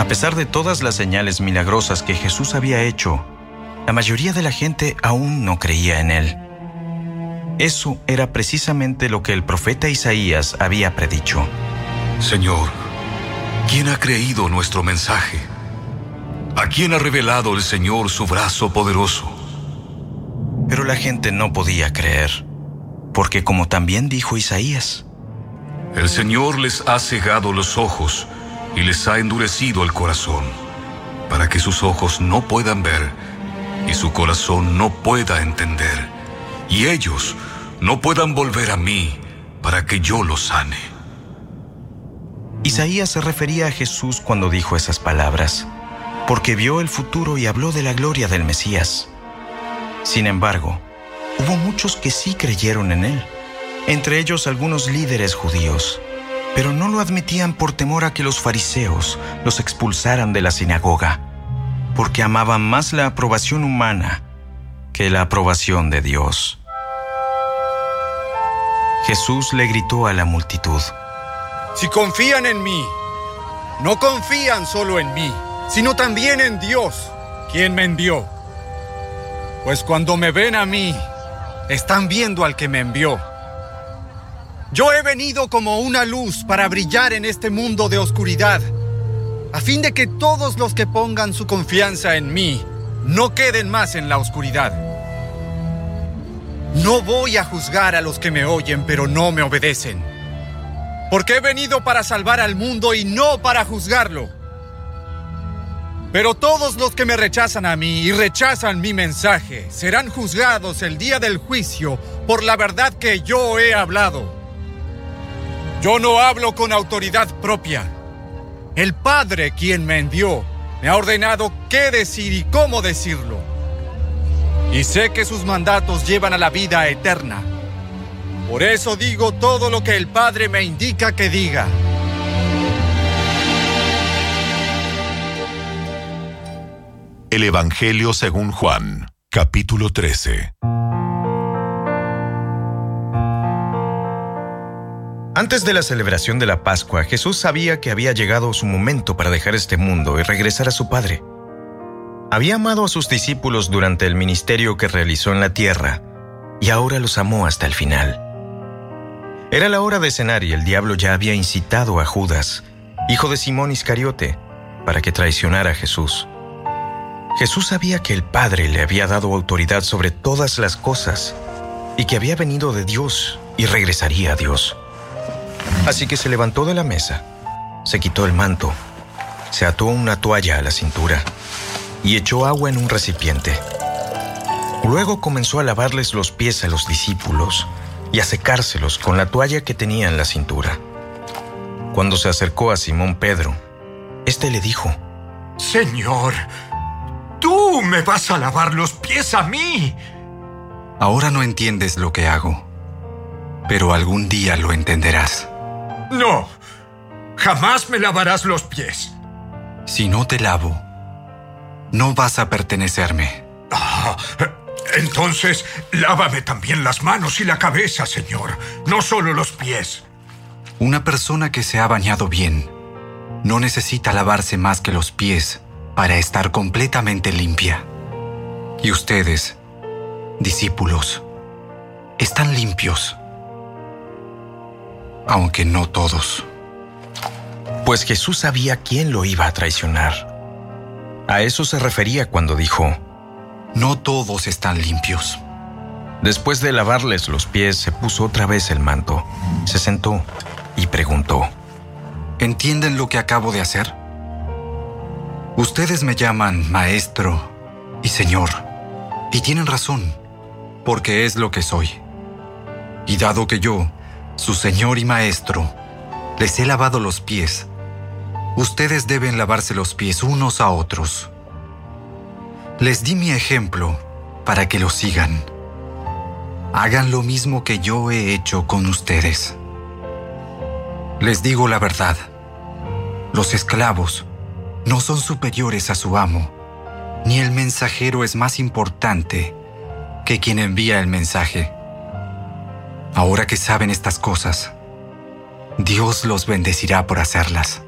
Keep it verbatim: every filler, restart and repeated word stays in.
A pesar de todas las señales milagrosas que Jesús había hecho, la mayoría de la gente aún no creía en él. Eso era precisamente lo que el profeta Isaías había predicho. Señor, ¿quién ha creído nuestro mensaje? ¿A quién ha revelado el Señor su brazo poderoso? Pero la gente no podía creer, porque como también dijo Isaías, el Señor les ha cegado los ojos y les ha endurecido el corazón, para que sus ojos no puedan ver y su corazón no pueda entender, y ellos no puedan volver a mí para que yo los sane. Isaías se refería a Jesús cuando dijo esas palabras, porque vio el futuro y habló de la gloria del Mesías. Sin embargo, hubo muchos que sí creyeron en él, entre ellos algunos líderes judíos, pero no lo admitían por temor a que los fariseos los expulsaran de la sinagoga, porque amaban más la aprobación humana que la aprobación de Dios. Jesús le gritó a la multitud: Si confían en mí, no confían solo en mí, sino también en Dios, quien me envió. Pues cuando me ven a mí, están viendo al que me envió. Yo he venido como una luz para brillar en este mundo de oscuridad, a fin de que todos los que pongan su confianza en mí no queden más en la oscuridad. No voy a juzgar a los que me oyen, pero no me obedecen, porque he venido para salvar al mundo y no para juzgarlo. Pero todos los que me rechazan a mí y rechazan mi mensaje serán juzgados el día del juicio por la verdad que yo he hablado. Yo no hablo con autoridad propia. El Padre, quien me envió, me ha ordenado qué decir y cómo decirlo. Y sé que sus mandatos llevan a la vida eterna. Por eso digo todo lo que el Padre me indica que diga. El Evangelio según Juan, capítulo trece. Antes de la celebración de la Pascua, Jesús sabía que había llegado su momento para dejar este mundo y regresar a su Padre. Había amado a sus discípulos durante el ministerio que realizó en la tierra, y ahora los amó hasta el final. Era la hora de cenar y el diablo ya había incitado a Judas, hijo de Simón Iscariote, para que traicionara a Jesús. Jesús sabía que el Padre le había dado autoridad sobre todas las cosas y que había venido de Dios y regresaría a Dios. Así que se levantó de la mesa, se quitó el manto, se ató una toalla a la cintura y echó agua en un recipiente. Luego comenzó a lavarles los pies a los discípulos y a secárselos con la toalla que tenía en la cintura. Cuando se acercó a Simón Pedro, éste le dijo: Señor, ¿tú me vas a lavar los pies a mí? Ahora no entiendes lo que hago, pero algún día lo entenderás. No, jamás me lavarás los pies. Si no te lavo, no vas a pertenecerme. Ah, entonces, lávame también las manos y la cabeza, Señor, no solo los pies. Una persona que se ha bañado bien no necesita lavarse más que los pies para estar completamente limpia. Y ustedes, discípulos, están limpios, aunque no todos. Pues Jesús sabía quién lo iba a traicionar. A eso se refería cuando dijo: No todos están limpios. Después de lavarles los pies, se puso otra vez el manto, se sentó y preguntó: ¿Entienden lo que acabo de hacer? Ustedes me llaman Maestro y Señor, y tienen razón, porque es lo que soy. Y dado que yo, su Señor y Maestro, les he lavado los pies, ustedes deben lavarse los pies unos a otros. Les di mi ejemplo para que lo sigan. Hagan lo mismo que yo he hecho con ustedes. Les digo la verdad, los esclavos no son superiores a su amo, ni el mensajero es más importante que quien envía el mensaje. Ahora que saben estas cosas, Dios los bendecirá por hacerlas.